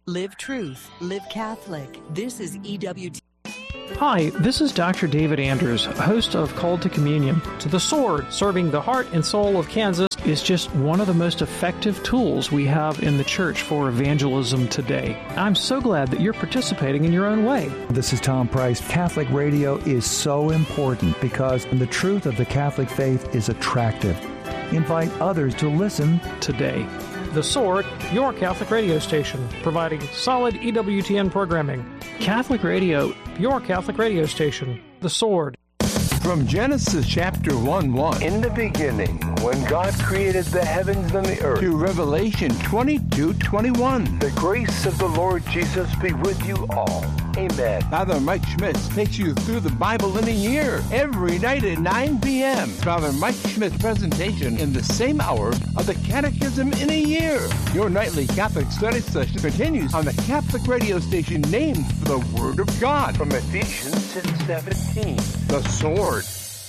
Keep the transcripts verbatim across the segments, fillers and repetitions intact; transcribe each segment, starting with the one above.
Live truth. Live Catholic. This is E W T. Hi, this is Doctor David Anders, host of Called to Communion. To the Sword, serving the heart and soul of Kansas, is just one of the most effective tools we have in the church for evangelism today. I'm so glad that you're participating in your own way. This is Tom Price. Catholic radio is so important because the truth of the Catholic faith is attractive. Invite others to listen today. The Sword, your Catholic radio station, providing solid E W T N programming. Catholic Radio, your Catholic radio station. The Sword. From Genesis chapter one one. In the beginning, when God created the heavens and the earth. To Revelation twenty-two twenty-one. The grace of the Lord Jesus be with you all. Amen. Father Mike Schmitz takes you through the Bible in a year, every night at nine p.m. Father Mike Schmitz presentation in the same hour of the Catechism in a year. Your nightly Catholic study session continues on the Catholic radio station named for the Word of God. From Ephesians six seventeen. The Sword.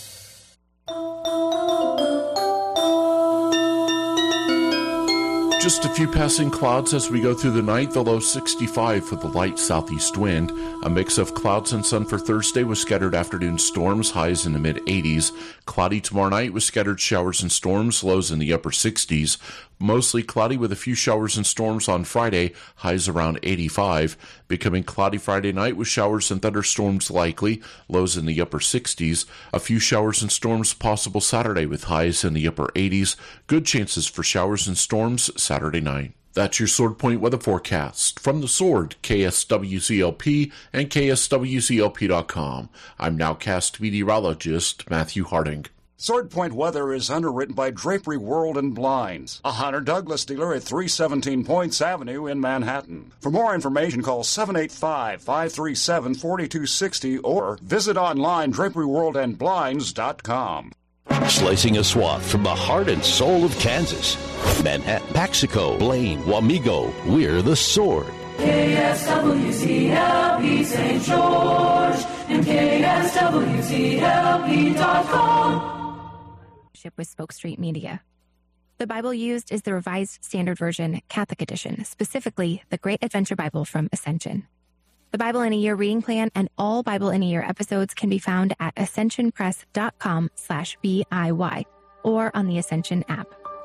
Just a few passing clouds as we go through the night, the low sixty-five with a light southeast wind. A mix of clouds and sun for Thursday with scattered afternoon storms, highs in the mid eighties. Cloudy tomorrow night with scattered showers and storms, lows in the upper sixties. Mostly cloudy with a few showers and storms on Friday, highs around eighty-five. Becoming cloudy Friday night with showers and thunderstorms likely, lows in the upper sixties. A few showers and storms possible Saturday with highs in the upper eighties. Good chances for showers and storms Saturday night. That's your Sword Point weather forecast. From the Sword, K S W C L P and K S W C L P dot com. I'm nowcast meteorologist Matthew Harding. Sword Point weather is underwritten by Drapery World and Blinds, a Hunter Douglas dealer at three seventeen Points Avenue in Manhattan. For more information, call seven eight five, five three seven, four two six zero or visit online drapery world and blinds dot com. Slicing a swath from the heart and soul of Kansas. Manhattan, Paxico, Blaine, Wamego, we're the Sword. K S W C L P Saint George and K S W C L P dot com. With Spoke Street Media. The Bible used is the Revised Standard Version Catholic Edition, specifically the Great Adventure Bible from Ascension. The Bible in a Year reading plan and all Bible in a Year episodes can be found at ascension press dot com slash B I Y or on the Ascension app.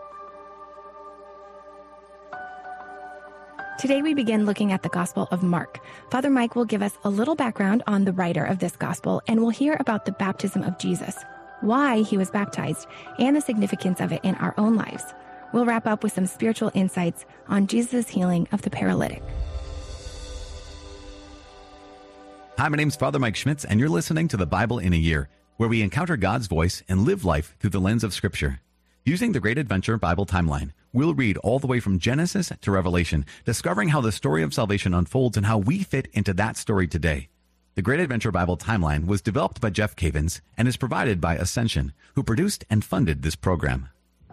Today we begin looking at the Gospel of Mark. Father Mike will give us a little background on the writer of this Gospel, and we'll hear about the baptism of Jesus, why he was baptized, and the significance of it in our own lives. We'll wrap up with some spiritual insights on Jesus' healing of the paralytic. Hi, my name's Father Mike Schmitz, and you're listening to the Bible in a Year, where we encounter God's voice and live life through the lens of Scripture. Using the Great Adventure Bible Timeline, we'll read all the way from Genesis to Revelation, discovering how the story of salvation unfolds and how we fit into that story today. The Great Adventure Bible Timeline was developed by Jeff Cavins and is provided by Ascension, who produced and funded this program.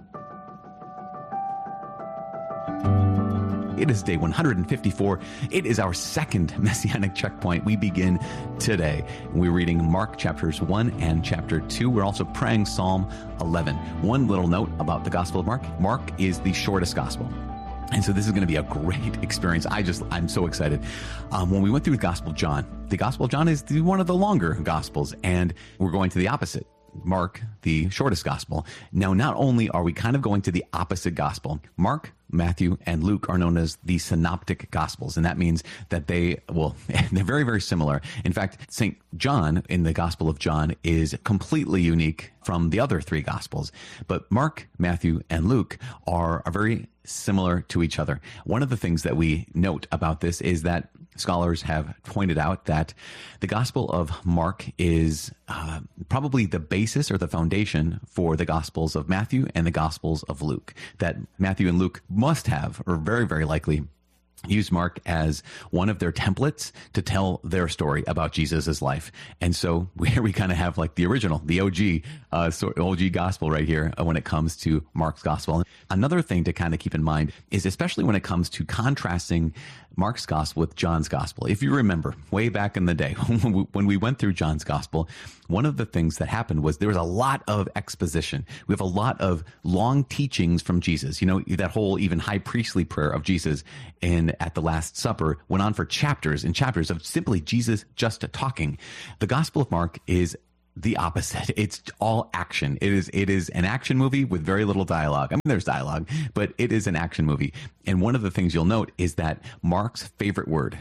It is day one hundred fifty-four. It is our second Messianic checkpoint. We begin today. We're reading Mark chapters one and chapter two. We're also praying Psalm eleven. One little note about the Gospel of Mark. Mark is the shortest Gospel. And so this is going to be a great experience. I just, I'm so excited. Um, when we went through the Gospel of John, the Gospel of John is the, one of the longer Gospels, and we're going to the opposite. Mark, the shortest Gospel. Now, not only are we kind of going to the opposite Gospel, Mark, Matthew, and Luke are known as the synoptic Gospels, and that means that they, well, they're very, very similar. In fact, Saint John in the Gospel of John is completely unique from the other three Gospels, but Mark, Matthew, and Luke are, are very similar to each other. One of the things that we note about this is that scholars have pointed out that the Gospel of Mark is uh, probably the basis or the foundation for the Gospels of Matthew and the Gospels of Luke, that Matthew and Luke must have, or very, very likely, use Mark as one of their templates to tell their story about Jesus' life. And so here we kind of have like the original, the O G, uh, O G gospel right here uh, when it comes to Mark's gospel. Another thing to kind of keep in mind is, especially when it comes to contrasting Mark's gospel with John's gospel. If you remember, way back in the day, when we went through John's gospel, one of the things that happened was there was a lot of exposition. We have a lot of long teachings from Jesus. You know, that whole even high priestly prayer of Jesus in at the Last Supper went on for chapters and chapters of simply Jesus just talking. The Gospel of Mark is the opposite. It's all action. It is it is an action movie with very little dialogue. I mean, there's dialogue, but it is an action movie. And one of the things you'll note is that Mark's favorite word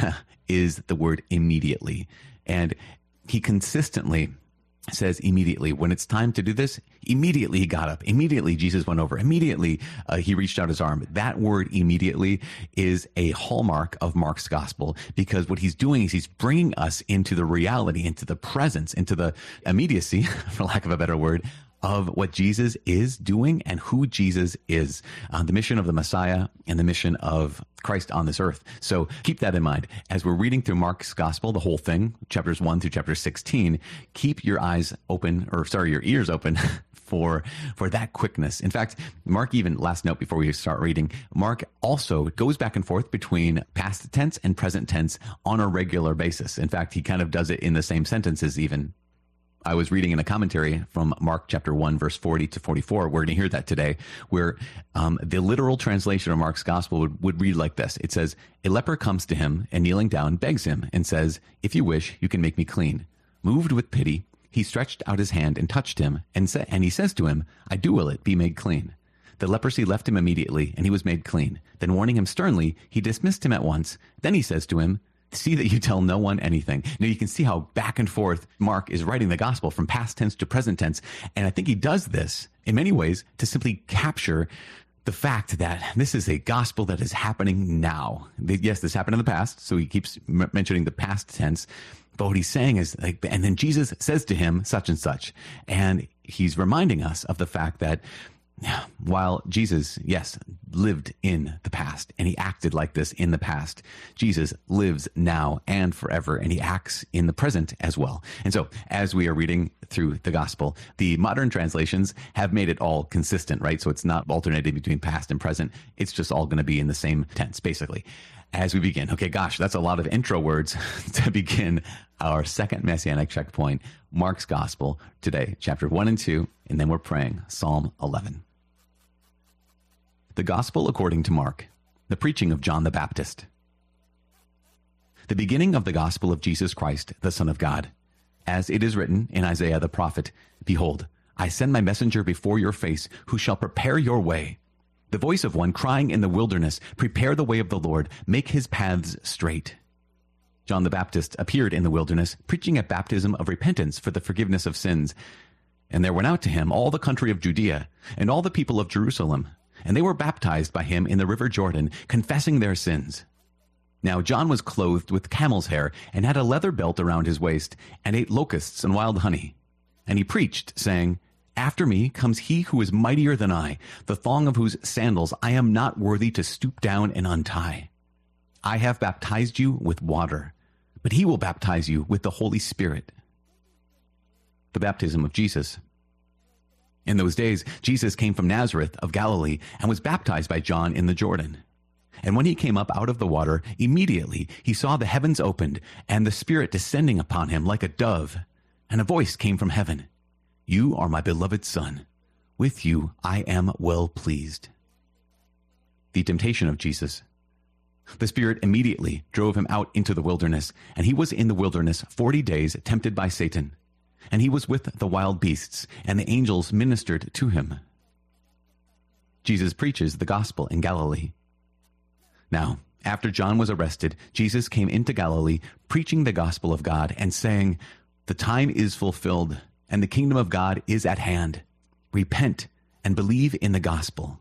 is the word immediately. And he consistently says immediately. When it's time to do this, immediately he got up. Immediately Jesus went over. Immediately uh, he reached out his arm. That word immediately is a hallmark of Mark's gospel, because what he's doing is he's bringing us into the reality, into the presence, into the immediacy, for lack of a better word, of what Jesus is doing and who Jesus is, uh, the mission of the Messiah and the mission of Christ on this earth. So keep that in mind. As we're reading through Mark's gospel, the whole thing, chapters one through chapter sixteen, keep your eyes open, or sorry, your ears open for for that quickness. In fact, Mark even, last note before we start reading, Mark also goes back and forth between past tense and present tense on a regular basis. In fact, he kind of does it in the same sentences even. I was reading in a commentary from Mark chapter one, verse forty to forty-four. We're going to hear that today, where um, the literal translation of Mark's gospel would, would read like this. It says, a leper comes to him and kneeling down begs him and says, if you wish, you can make me clean. Moved with pity, he stretched out his hand and touched him, and, sa- and he says to him, I do will it, be made clean. The leprosy left him immediately, and he was made clean. Then warning him sternly, he dismissed him at once. Then he says to him, see that you tell no one anything. Now you can see how back and forth Mark is writing the gospel from past tense to present tense. And I think he does this in many ways to simply capture the fact that this is a gospel that is happening now. Yes, this happened in the past. So he keeps m- mentioning the past tense. But what he's saying is like, and then Jesus says to him such and such. And he's reminding us of the fact that while Jesus, yes, lived in the past and he acted like this in the past, Jesus lives now and forever, and he acts in the present as well. And so as we are reading through the gospel, the modern translations have made it all consistent, right? So it's not alternating between past and present. It's just all going to be in the same tense, basically. As we begin, okay, gosh, that's a lot of intro words to begin our second Messianic checkpoint, Mark's gospel today, chapter one and two, and then we're praying Psalm eleven. The Gospel according to Mark, the preaching of John the Baptist. The beginning of the gospel of Jesus Christ, the Son of God. As it is written in Isaiah the prophet, behold, I send my messenger before your face, who shall prepare your way. The voice of one crying in the wilderness, prepare the way of the Lord, make his paths straight. John the Baptist appeared in the wilderness, preaching a baptism of repentance for the forgiveness of sins. And there went out to him all the country of Judea, and all the people of Jerusalem. And they were baptized by him in the river Jordan, confessing their sins. Now John was clothed with camel's hair, and had a leather belt around his waist, and ate locusts and wild honey. And he preached, saying, after me comes he who is mightier than I, the thong of whose sandals I am not worthy to stoop down and untie. I have baptized you with water, but he will baptize you with the Holy Spirit. The baptism of Jesus. In those days, Jesus came from Nazareth of Galilee and was baptized by John in the Jordan. And when he came up out of the water, immediately he saw the heavens opened and the Spirit descending upon him like a dove. And a voice came from heaven, you are my beloved Son. With you I am well pleased. The temptation of Jesus. The Spirit immediately drove him out into the wilderness, and he was in the wilderness forty days tempted by Satan. And he was with the wild beasts, and the angels ministered to him. Jesus preaches the gospel in Galilee. Now, after John was arrested, Jesus came into Galilee, preaching the gospel of God, and saying, the time is fulfilled, and the kingdom of God is at hand. Repent and believe in the gospel.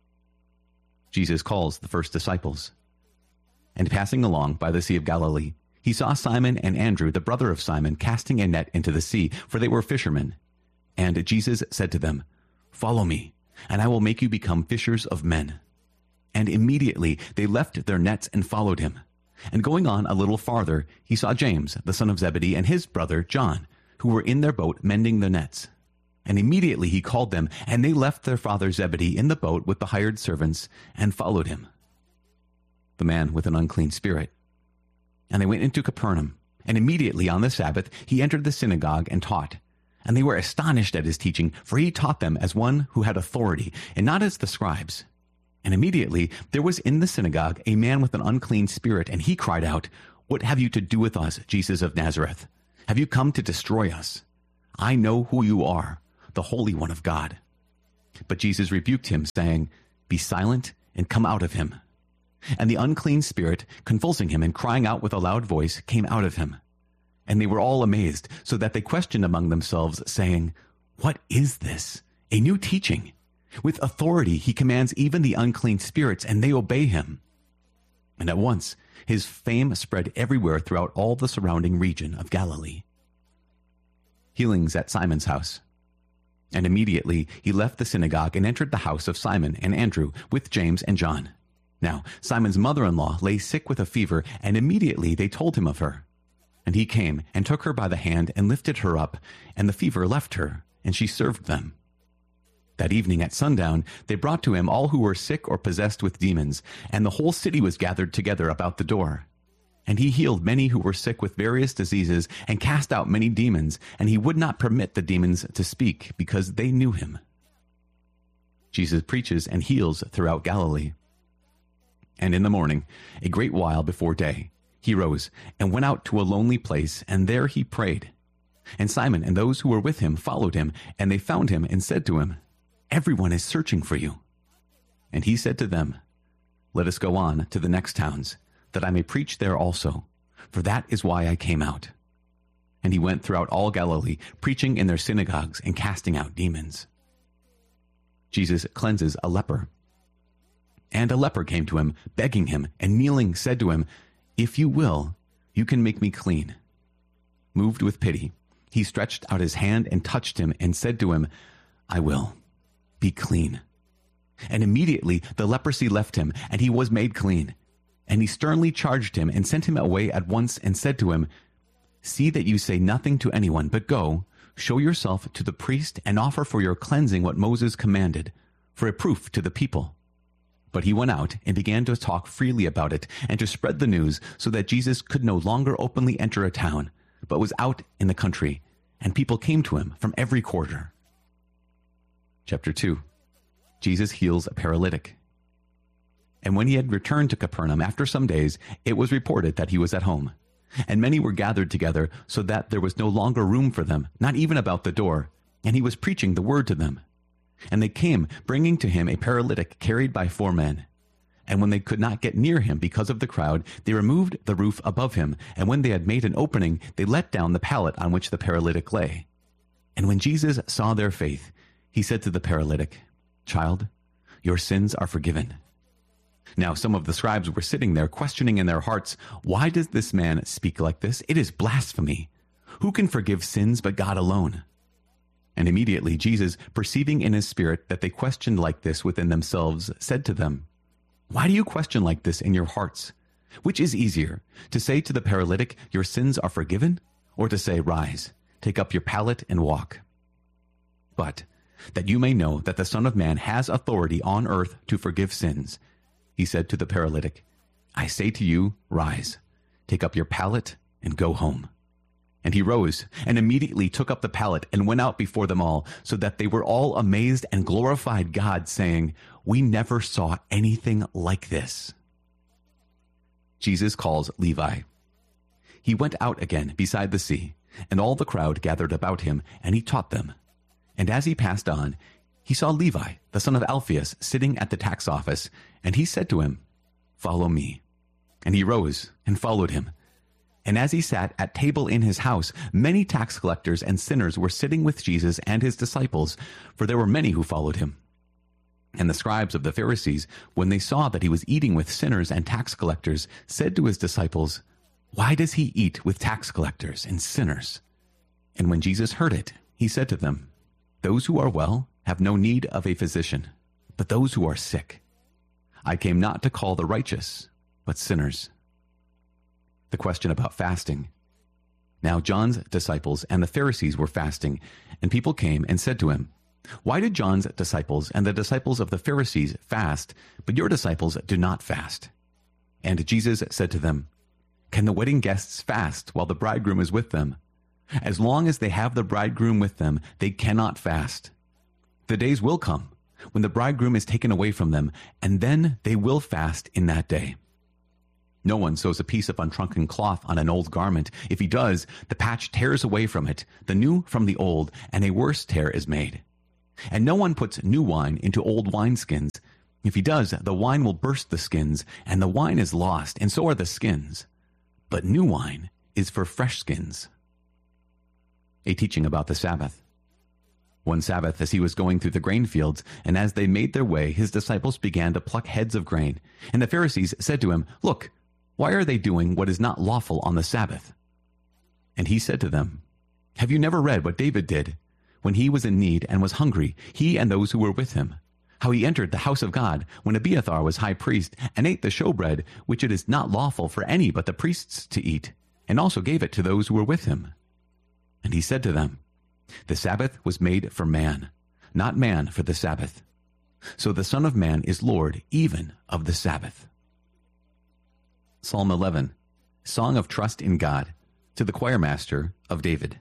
Jesus calls the first disciples. And passing along by the Sea of Galilee, he saw Simon and Andrew, the brother of Simon, casting a net into the sea, for they were fishermen. And Jesus said to them, follow me, and I will make you become fishers of men. And immediately they left their nets and followed him. And going on a little farther, he saw James, the son of Zebedee, and his brother John, who were in their boat mending their nets. And immediately he called them, and they left their father Zebedee in the boat with the hired servants, and followed him. the man with an unclean spirit. And they went into Capernaum, and immediately on the Sabbath he entered the synagogue and taught. And they were astonished at his teaching, for he taught them as one who had authority, and not as the scribes. And immediately there was in the synagogue a man with an unclean spirit, and he cried out, "What have you to do with us, Jesus of Nazareth? Have you come to destroy us? I know who you are, the Holy One of God." But Jesus rebuked him, saying, "Be silent and come out of him." And the unclean spirit, convulsing him and crying out with a loud voice, came out of him. And they were all amazed, so that they questioned among themselves, saying, "What is this? A new teaching. With authority he commands even the unclean spirits, and they obey him." And at once his fame spread everywhere throughout all the surrounding region of Galilee. Healings at Simon's house. And immediately he left the synagogue and entered the house of Simon and Andrew with James and John. Now Simon's mother-in-law lay sick with a fever, and immediately they told him of her. And he came and took her by the hand and lifted her up, and the fever left her, and she served them. That evening at sundown they brought to him all who were sick or possessed with demons, and the whole city was gathered together about the door. And he healed many who were sick with various diseases, and cast out many demons, and he would not permit the demons to speak, because they knew him. Jesus preaches and heals throughout Galilee. And in the morning, a great while before day, he rose and went out to a lonely place, and there he prayed. And Simon and those who were with him followed him, and they found him and said to him, "Everyone is searching for you." And he said to them, "Let us go on to the next towns, that I may preach there also, for that is why I came out." And he went throughout all Galilee, preaching in their synagogues and casting out demons. Jesus cleanses a leper. And a leper came to him, begging him, and kneeling said to him, "If you will, you can make me clean." Moved with pity, he stretched out his hand and touched him, and said to him, "I will. Be clean." And immediately the leprosy left him, and he was made clean. And he sternly charged him and sent him away at once, and said to him, "See that you say nothing to anyone, but go, show yourself to the priest, and offer for your cleansing what Moses commanded, for a proof to the people." But he went out and began to talk freely about it, and to spread the news, so that Jesus could no longer openly enter a town, but was out in the country, and people came to him from every quarter. Chapter two. Jesus heals a paralytic. And when he had returned to Capernaum after some days, it was reported that he was at home. And many were gathered together, so that there was no longer room for them, not even about the door. And he was preaching the word to them. And they came, bringing to him a paralytic carried by four men. And when they could not get near him because of the crowd, they removed the roof above him. And when they had made an opening, they let down the pallet on which the paralytic lay. And when Jesus saw their faith, he said to the paralytic, "Child, your sins are forgiven." Now some of the scribes were sitting there, questioning in their hearts, "Why does this man speak like this? It is blasphemy. Who can forgive sins but God alone?" And immediately Jesus, perceiving in his spirit that they questioned like this within themselves, said to them, "Why do you question like this in your hearts? Which is easier, to say to the paralytic, 'Your sins are forgiven,' or to say, 'Rise, take up your pallet and walk'? But that you may know that the Son of Man has authority on earth to forgive sins," he said to the paralytic, "I say to you, rise, take up your pallet and go home." And he rose and immediately took up the pallet and went out before them all, so that they were all amazed and glorified God, saying, "We never saw anything like this." Jesus calls Levi. He went out again beside the sea, and all the crowd gathered about him, and he taught them. And as he passed on, he saw Levi, the son of Alphaeus, sitting at the tax office, and he said to him, "Follow me." And he rose and followed him. And as he sat at table in his house, many tax collectors and sinners were sitting with Jesus and his disciples, for there were many who followed him. And the scribes of the Pharisees, when they saw that he was eating with sinners and tax collectors, said to his disciples, "Why does he eat with tax collectors and sinners?" And when Jesus heard it, he said to them, "Those who are well have no need of a physician, but those who are sick. I came not to call the righteous, but sinners." The question about fasting. Now John's disciples and the Pharisees were fasting, and people came and said to him, "Why did John's disciples and the disciples of the Pharisees fast, but your disciples do not fast?" And Jesus said to them, "Can the wedding guests fast while the bridegroom is with them? As long as they have the bridegroom with them, they cannot fast. The days will come when the bridegroom is taken away from them, and then they will fast in that day. No one sews a piece of unshrunken cloth on an old garment. If he does, the patch tears away from it, the new from the old, and a worse tear is made. And no one puts new wine into old wineskins. If he does, the wine will burst the skins, and the wine is lost, and so are the skins. But new wine is for fresh skins." A teaching about the Sabbath. One Sabbath, as he was going through the grain fields, and as they made their way, his disciples began to pluck heads of grain. And the Pharisees said to him, "Look, why are they doing what is not lawful on the Sabbath?" And he said to them, "Have you never read what David did when he was in need and was hungry, he and those who were with him? How he entered the house of God when Abiathar was high priest, and ate the showbread, which it is not lawful for any but the priests to eat, and also gave it to those who were with him? And he said to them, The Sabbath was made for man, not man for the Sabbath. So the Son of Man is Lord even of the Sabbath." Psalm eleven, Song of Trust in God, to the choirmaster of David.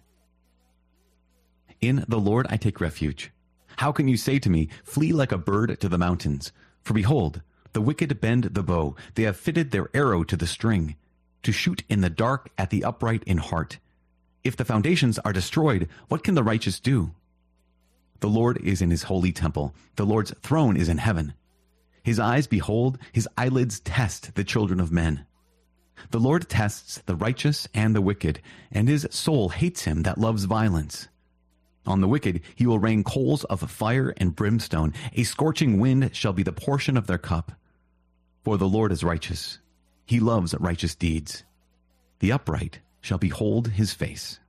In the Lord I take refuge. How can you say to me, "Flee like a bird to the mountains"? For behold, the wicked bend the bow. They have fitted their arrow to the string, to shoot in the dark at the upright in heart. If the foundations are destroyed, what can the righteous do? The Lord is in his holy temple. The Lord's throne is in heaven. His eyes behold, his eyelids test the children of men. The Lord tests the righteous and the wicked, and his soul hates him that loves violence. On the wicked he will rain coals of fire and brimstone. A scorching wind shall be the portion of their cup. For the Lord is righteous. He loves righteous deeds. The upright shall behold his face.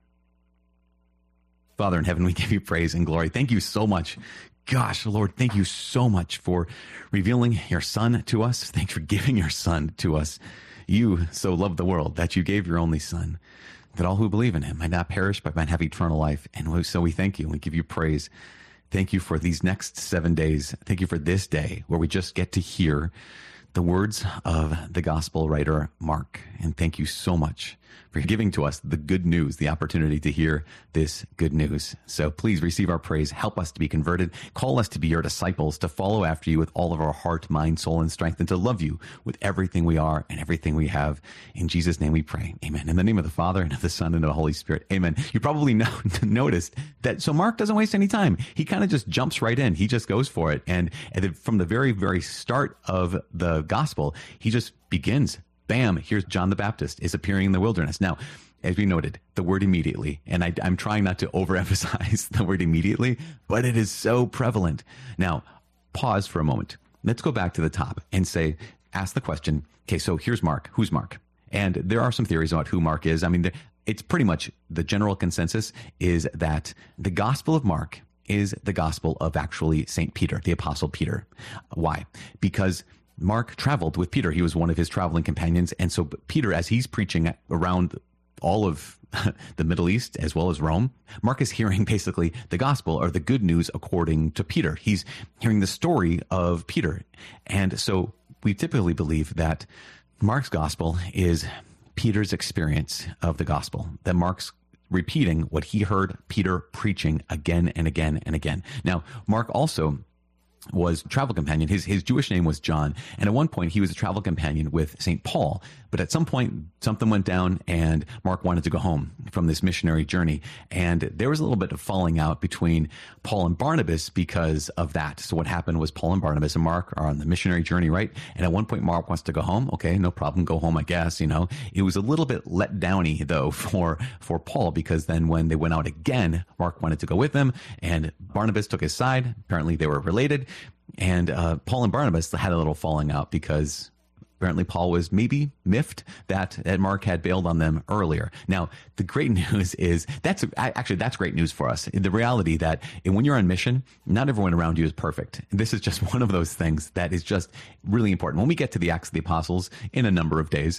Father in heaven, we give you praise and glory. Thank you so much. Gosh, Lord, thank you so much for revealing your Son to us. Thanks for giving your Son to us. You so loved the world that you gave your only Son, that all who believe in him might not perish but might have eternal life. And so we thank you. We give you praise. Thank you for these next seven days. Thank you for this day where we just get to hear the words of the gospel writer Mark. And thank you so much for giving to us the good news, the opportunity to hear this good news. So please receive our praise. Help us to be converted. Call us to be your disciples, to follow after you with all of our heart, mind, soul, and strength, and to love you with everything we are and everything we have. In Jesus' name we pray. Amen. In the name of the Father, and of the Son, and of the Holy Spirit. Amen. You probably know, noticed that, so Mark doesn't waste any time. He kind of just jumps right in. He just goes for it. And, and from the very, very start of the gospel, he just begins. Bam, here's John the Baptist is appearing in the wilderness. Now, as we noted, the word immediately, and I, I'm trying not to overemphasize the word immediately, but it is so prevalent. Now, pause for a moment. Let's go back to the top and say, ask the question, okay, so here's Mark. Who's Mark? And there are some theories about who Mark is. I mean, it's pretty much the general consensus is that the Gospel of Mark is the gospel of actually Saint Peter, the Apostle Peter. Why? Because Mark traveled with Peter. He was one of his traveling companions. And so Peter, as he's preaching around all of the Middle East as well as Rome, Mark is hearing basically the gospel or the good news according to Peter. He's hearing the story of Peter. And so we typically believe that Mark's gospel is Peter's experience of the gospel, that Mark's repeating what he heard Peter preaching again and again and again. Now, Mark also was a travel companion. His his Jewish name was John. And at one point, he was a travel companion with Saint Paul. But at some point, something went down and Mark wanted to go home from this missionary journey. And there was a little bit of falling out between Paul and Barnabas because of that. So what happened was Paul and Barnabas and Mark are on the missionary journey, right? And at one point, Mark wants to go home. Okay, no problem. Go home, I guess. You know, it was a little bit let downy, though, for, for Paul, because then when they went out again, Mark wanted to go with them and Barnabas took his side. Apparently they were related. And uh, Paul and Barnabas had a little falling out because apparently Paul was maybe miffed that, that Mark had bailed on them earlier. Now, the great news is that's actually that's great news for us. The reality that when you're on mission, not everyone around you is perfect. This is just one of those things that is just really important. When we get to the Acts of the Apostles in a number of days,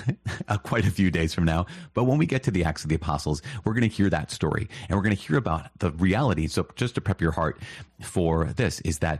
quite a few days from now, but when we get to the Acts of the Apostles, we're going to hear that story and we're going to hear about the reality. So just to prep your heart for this is that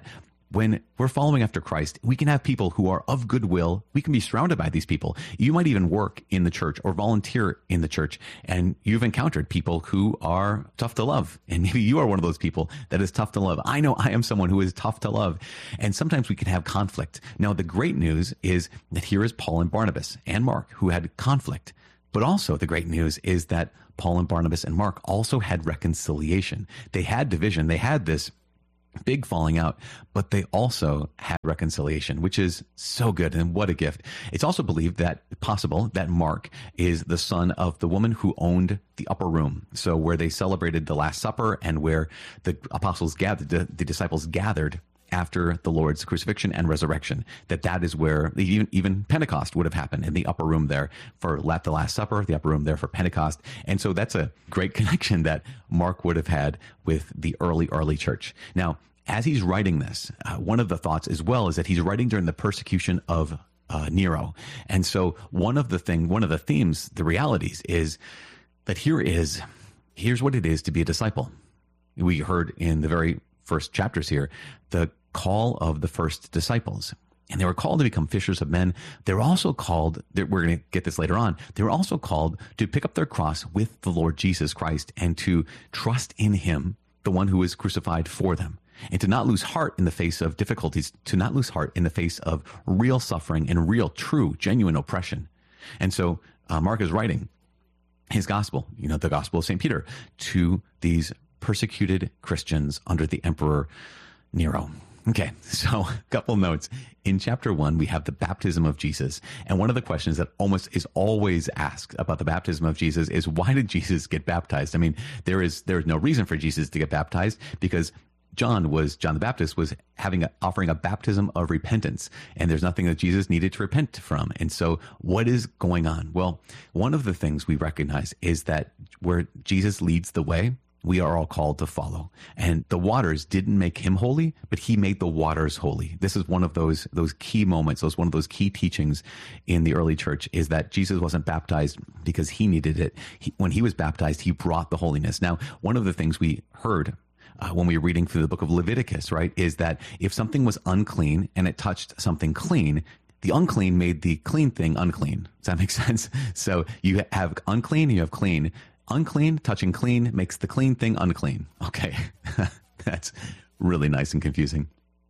when we're following after Christ, we can have people who are of goodwill. We can be surrounded by these people. You might even work in the church or volunteer in the church, and you've encountered people who are tough to love. And maybe you are one of those people that is tough to love. I know I am someone who is tough to love. And sometimes we can have conflict. Now, the great news is that here is Paul and Barnabas and Mark who had conflict. But also the great news is that Paul and Barnabas and Mark also had reconciliation. They had division. They had this big falling out, but they also had reconciliation, which is so good. And what a gift. It's also believed that possible that Mark is the son of the woman who owned the upper room. So where they celebrated the Last Supper and where the apostles gathered, the, the disciples gathered after the Lord's crucifixion and resurrection, that that is where even, even Pentecost would have happened, in the upper room there for the Last Supper, the upper room there for Pentecost. And so that's a great connection that Mark would have had with the early, early church. Now, as he's writing this, uh, one of the thoughts as well is that he's writing during the persecution of uh, Nero. And so one of the thing, one of the themes, the realities is that here is, here's what it is to be a disciple. We heard in the very first chapters here, the call of the first disciples. And they were called to become fishers of men. They're also called, we're going to get this later on, they were also called to pick up their cross with the Lord Jesus Christ and to trust in him, the one who was crucified for them. And to not lose heart in the face of difficulties, to not lose heart in the face of real suffering and real, true, genuine oppression. And so uh, Mark is writing his gospel, you know, the gospel of Saint Peter, to these persecuted Christians under the Emperor Nero. Okay, so a couple notes. In chapter one, we have the baptism of Jesus. And one of the questions that almost is always asked about the baptism of Jesus is, why did Jesus get baptized? I mean, there is there is no reason for Jesus to get baptized, because John was, John the Baptist was having a, offering a baptism of repentance, and there's nothing that Jesus needed to repent from. And so what is going on? Well, one of the things we recognize is that where Jesus leads the way, we are all called to follow. And the waters didn't make him holy, but he made the waters holy. This is one of those, those key moments, those one of those key teachings in the early church, is that Jesus wasn't baptized because he needed it. He, when he was baptized, he brought the holiness. Now, one of the things we heard Uh, when we were reading through the book of Leviticus, right, is that if something was unclean and it touched something clean, the unclean made the clean thing unclean. Does that make sense? So you have unclean, you have clean. Unclean touching clean makes the clean thing unclean. Okay, that's really nice and confusing.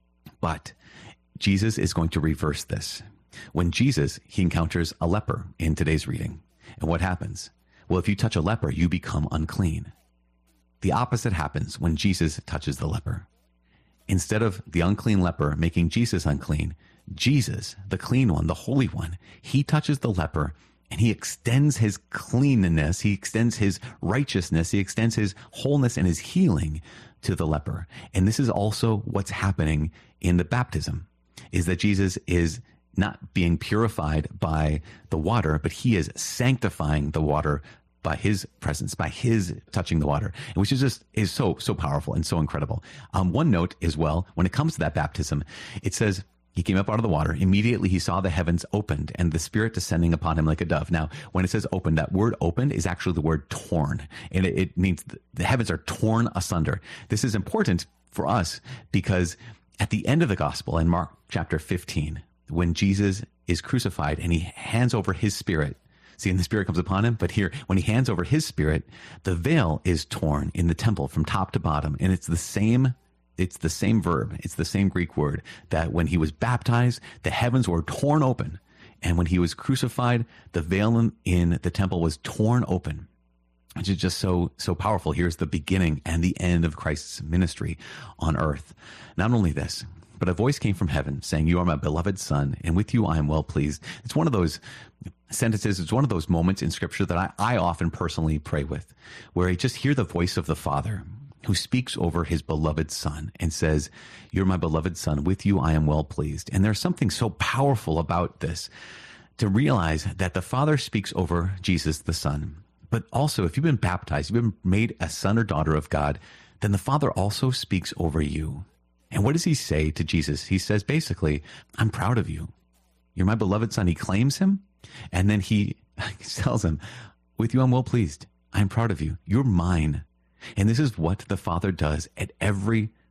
But Jesus is going to reverse this. When Jesus, he encounters a leper in today's reading. And what happens? Well, if you touch a leper, you become unclean. The opposite happens when Jesus touches the leper. Instead of the unclean leper making Jesus unclean, Jesus, the clean one, the holy one, he touches the leper and he extends his cleanness, he extends his righteousness, he extends his wholeness and his healing to the leper. And this is also what's happening in the baptism, is that Jesus is not being purified by the water, but he is sanctifying the water by his presence, by his touching the water, which is just is so, so powerful and so incredible. Um, one note as well, when it comes to that baptism, it says he came up out of the water. Immediately he saw the heavens opened and the Spirit descending upon him like a dove. Now, when it says opened, that word opened is actually the word torn, and it, it means the heavens are torn asunder. This is important for us because at the end of the gospel in Mark chapter fifteen, when Jesus is crucified and he hands over his Spirit, see, and the Spirit comes upon him. But here, when he hands over his Spirit, the veil is torn in the temple from top to bottom. And it's the same, it's the same verb. It's the same Greek word that when he was baptized, the heavens were torn open. And when he was crucified, the veil in, in the temple was torn open, which is just so, so powerful. Here's the beginning and the end of Christ's ministry on earth. Not only this, but a voice came from heaven saying, "You are my beloved Son, and with you I am well pleased." It's one of those sentences, it's one of those moments in Scripture that I, I often personally pray with, where I just hear the voice of the Father who speaks over his beloved Son and says, "You're my beloved Son, with you I am well pleased." And there's something so powerful about this, to realize that the Father speaks over Jesus the Son. But also, if you've been baptized, you've been made a son or daughter of God, then the Father also speaks over you. And what does he say to Jesus? He says, basically, "I'm proud of you. You're my beloved Son." He claims him, and then he tells him, "With you I'm well pleased. I'm proud of you. You're mine." And this is what the Father does at every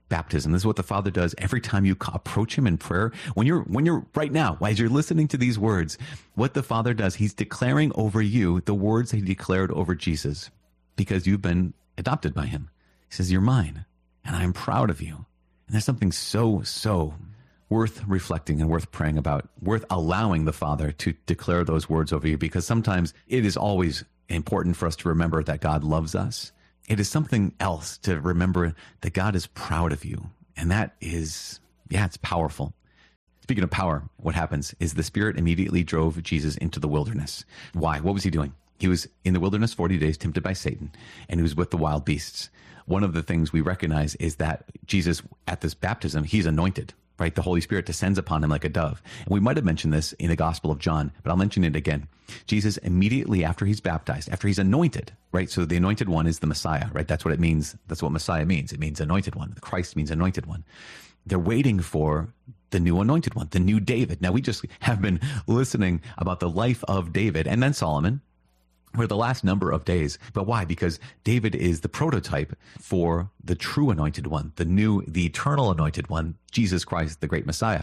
baptism. This is what the Father does every time you approach him in prayer. When you're, when you're right now, as you're listening to these words, what the Father does, he's declaring over you the words that he declared over Jesus, because you've been adopted by him. He says, you're mine, and I am proud of you. And there's something so, so worth reflecting and worth praying about, worth allowing the Father to declare those words over you, because sometimes it is always important for us to remember that God loves us. It is something else to remember that God is proud of you. And that is, yeah, it's powerful. Speaking of power, what happens is the Spirit immediately drove Jesus into the wilderness. Why? What was he doing? He was in the wilderness forty days, tempted by Satan, and he was with the wild beasts. One of the things we recognize is that Jesus, at this baptism, he's anointed, right? The Holy Spirit descends upon him like a dove. And we might have mentioned this in the Gospel of John, but I'll mention it again. Jesus, immediately after he's baptized, after he's anointed, right? So the anointed one is the Messiah, right? That's what it means. That's what Messiah means. It means anointed one. The Christ means anointed one. They're waiting for the new anointed one, the new David. Now, we just have been listening about the life of David and then Solomon for the last number of days. But why? Because David is the prototype for the true anointed one, the new, the eternal anointed one, Jesus Christ, the great Messiah.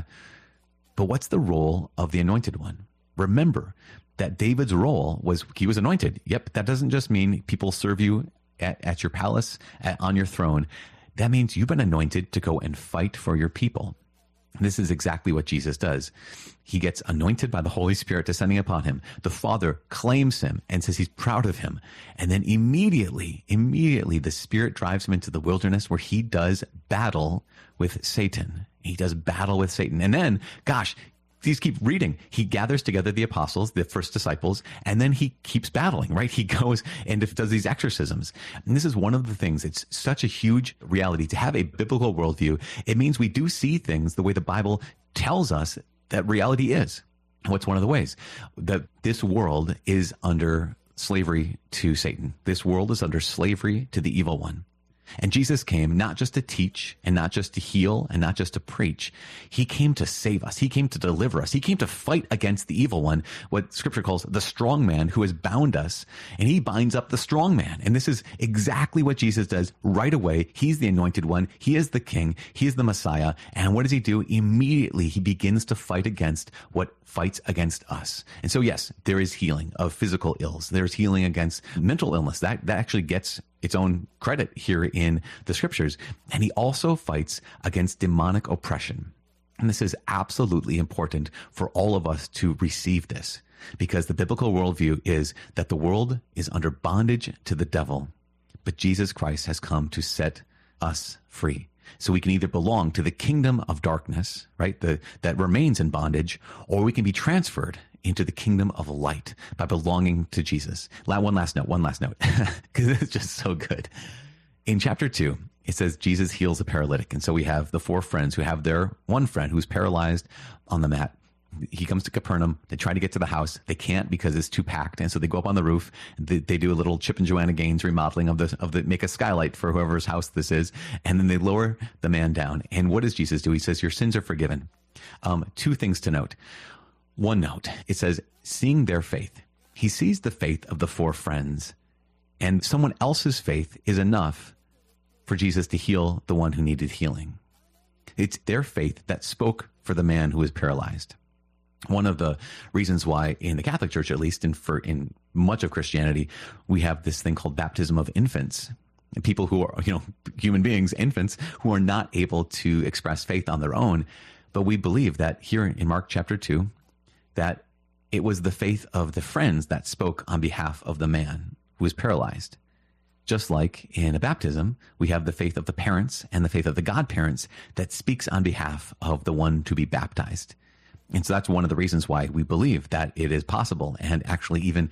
But what's the role of the anointed one? Remember that David's role was he was anointed. Yep, that doesn't just mean people serve you at, at your palace, at, on your throne. That means you've been anointed to go and fight for your people. This is exactly what Jesus does. He gets anointed by the Holy Spirit descending upon him. The Father claims him and says he's proud of him. And then immediately, immediately, the Spirit drives him into the wilderness where he does battle with Satan. He does battle with Satan. And then, gosh, please keep reading. He gathers together the apostles, the first disciples, and then he keeps battling, right? He goes and does these exorcisms. And this is one of the things, it's such a huge reality to have a biblical worldview. It means we do see things the way the Bible tells us that reality is. What's one of the ways? That this world is under slavery to Satan. This world is under slavery to the evil one. And Jesus came not just to teach and not just to heal and not just to preach. He came to save us. He came to deliver us. He came to fight against the evil one, what Scripture calls the strong man who has bound us, and he binds up the strong man. And this is exactly what Jesus does right away. He's the anointed one. He is the king. He is the Messiah. And what does he do? Immediately, he begins to fight against what fights against us. And so, yes, there is healing of physical ills. There's healing against mental illness. That, that actually gets its own credit here in the Scriptures. And he also fights against demonic oppression. And this is absolutely important for all of us to receive this, because the biblical worldview is that the world is under bondage to the devil, but Jesus Christ has come to set us free. So we can either belong to the kingdom of darkness, right, the, that remains in bondage, or we can be transferred into the kingdom of light by belonging to Jesus. One last note, one last note, because it's just so good. In chapter two, it says Jesus heals a paralytic. And so we have the four friends who have their one friend who's paralyzed on the mat. He comes to Capernaum. They try to get to the house. They can't because it's too packed. And so they go up on the roof. They, they do a little Chip and Joanna Gaines remodeling of the, of the, make a skylight for whoever's house this is. And then they lower the man down. And what does Jesus do? He says, your sins are forgiven. Um, two things to note. One note, it says, seeing their faith. He sees the faith of the four friends, and someone else's faith is enough for Jesus to heal the one who needed healing. It's their faith that spoke for the man who was paralyzed. One of the reasons why in the Catholic Church, at least, and for in much of Christianity, we have this thing called baptism of infants. And people who are, you know, human beings, infants, who are not able to express faith on their own. But we believe that here in Mark chapter two, that it was the faith of the friends that spoke on behalf of the man who was paralyzed. Just like in a baptism, we have the faith of the parents and the faith of the godparents that speaks on behalf of the one to be baptized. And so that's one of the reasons why we believe that it is possible and actually even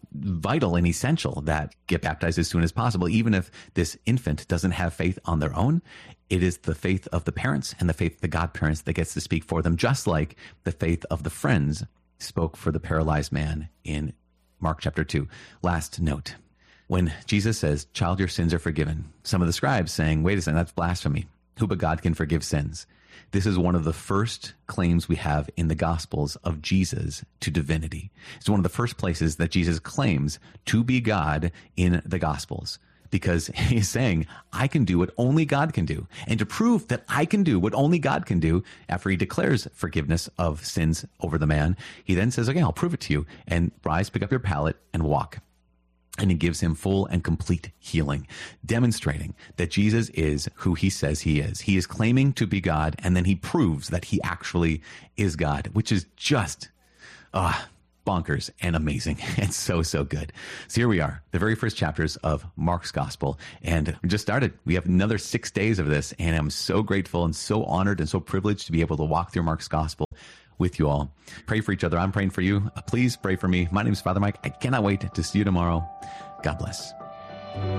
vital and essential that get baptized as soon as possible. Even if this infant doesn't have faith on their own, it is the faith of the parents and the faith of the godparents that gets to speak for them, just like the faith of the friends spoke for the paralyzed man in Mark chapter two. Last note. When Jesus says, child, your sins are forgiven, some of the scribes saying, wait a second, that's blasphemy. Who but God can forgive sins? This is one of the first claims we have in the Gospels of Jesus to divinity. It's one of the first places that Jesus claims to be God in the Gospels. because he's saying, I can do what only God can do. And to prove that I can do what only God can do, after he declares forgiveness of sins over the man, he then says, okay, I'll prove it to you. And rise, pick up your pallet, and walk. And he gives him full and complete healing, demonstrating that Jesus is who he says he is. He is claiming to be God, and then he proves that he actually is God, which is just uh, bonkers and amazing and so, so good. So here we are, the very first chapters of Mark's Gospel, and we just started. We have another six days of this, and I'm so grateful and so honored and so privileged to be able to walk through Mark's Gospel with you all. Pray for each other. I'm praying for you. Please pray for me. My name is Father Mike. I cannot wait to see you tomorrow. God bless.